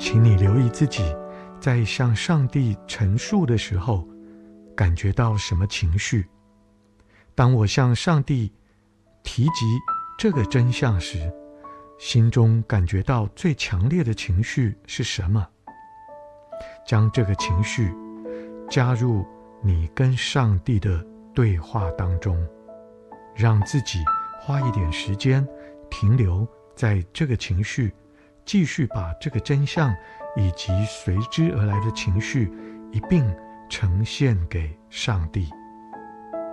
请你留意自己在向上帝陈述的时候，感觉到什么情绪。当我向上帝提及这个真相时，心中感觉到最强烈的情绪是什么？将这个情绪加入你跟上帝的对话当中，让自己花一点时间停留在这个情绪，继续把这个真相以及随之而来的情绪一并呈现给上帝。